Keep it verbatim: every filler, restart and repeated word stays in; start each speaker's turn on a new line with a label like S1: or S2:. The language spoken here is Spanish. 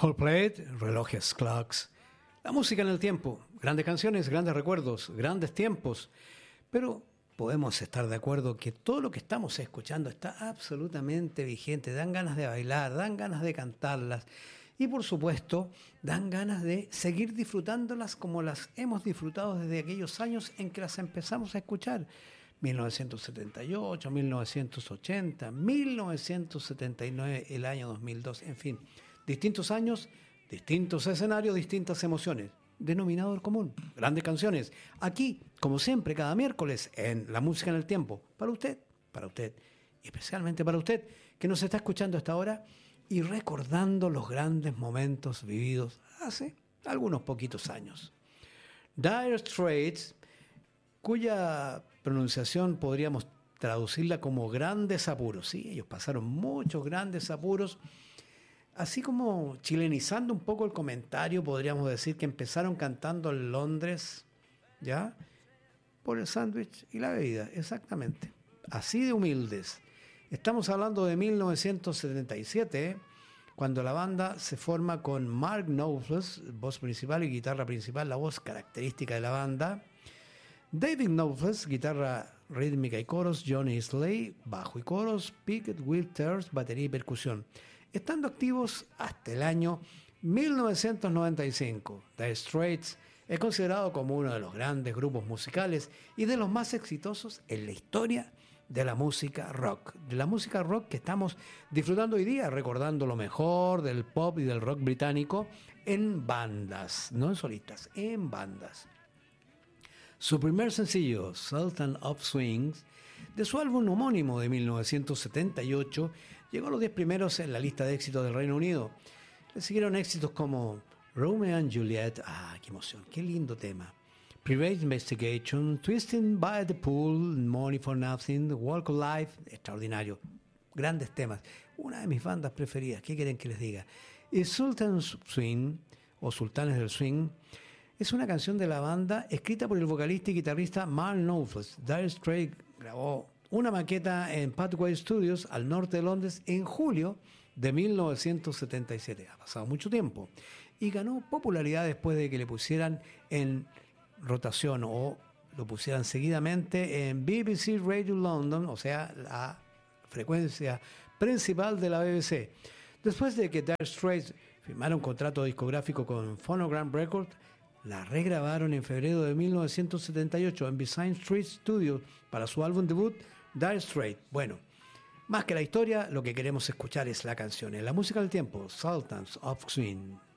S1: Coldplay, Relojes Clocks, la música en el tiempo, grandes canciones, grandes recuerdos, grandes tiempos, pero podemos estar de acuerdo que todo lo que estamos escuchando está absolutamente vigente, dan ganas de bailar, dan ganas de cantarlas y por supuesto dan ganas de seguir disfrutándolas como las hemos disfrutado desde aquellos años en que las empezamos a escuchar. mil novecientos setenta y ocho, mil novecientos ochenta, mil novecientos setenta y nueve, el año dos mil dos, en fin, distintos años, distintos escenarios, distintas emociones. Denominador común, grandes canciones. Aquí, como siempre, cada miércoles en La Música en el Tiempo. Para usted, para usted, y especialmente para usted, que nos está escuchando hasta ahora y recordando los grandes momentos vividos hace algunos poquitos años. Dire Straits, cuya pronunciación podríamos traducirla como grandes apuros. Sí, ellos pasaron muchos grandes apuros. Así como chilenizando un poco el comentario, podríamos decir que empezaron cantando en Londres, ¿ya? Por el sándwich y la bebida, exactamente. Así de humildes. Estamos hablando de mil novecientos setenta y siete, ¿eh? Cuando la banda se forma con Mark Knopfler, voz principal y guitarra principal, la voz característica de la banda. David Knopfler, guitarra rítmica y coros. Johnny Slay, bajo y coros. Pickett Withers, batería y percusión. Estando activos hasta el año mil novecientos noventa y cinco, Dire Straits es considerado como uno de los grandes grupos musicales y de los más exitosos en la historia de la música rock. De la música rock que estamos disfrutando hoy día, recordando lo mejor del pop y del rock británico en bandas, no en solistas, en bandas. Su primer sencillo, Sultan of Swing, de su álbum homónimo de mil novecientos setenta y ocho, llegó a los diez primeros en la lista de éxitos del Reino Unido. Le siguieron éxitos como Romeo and Juliet, ah, qué emoción, qué lindo tema. Private Investigation, Twisting by the Pool, Money for Nothing, Walk of Life, extraordinario. Grandes temas. Una de mis bandas preferidas, ¿qué quieren que les diga? Y Sultan's Swing, o Sultanes del Swing, es una canción de la banda escrita por el vocalista y guitarrista Mark Knopfler. Dire Straits grabó una maqueta en Pathway Studios al norte de Londres en julio de mil novecientos setenta y siete. Ha pasado mucho tiempo. Y ganó popularidad después de que le pusieran en rotación o lo pusieran seguidamente en B B C Radio London, o sea, la frecuencia principal de la B B C. Después de que Dire Straits firmara un contrato discográfico con Phonogram Records, la regrabaron en febrero de mil novecientos setenta y ocho en Behind Street Studios para su álbum debut, Dire Straits. Bueno, más que la historia, lo que queremos escuchar es la canción, en la música del tiempo, Sultans of Swing.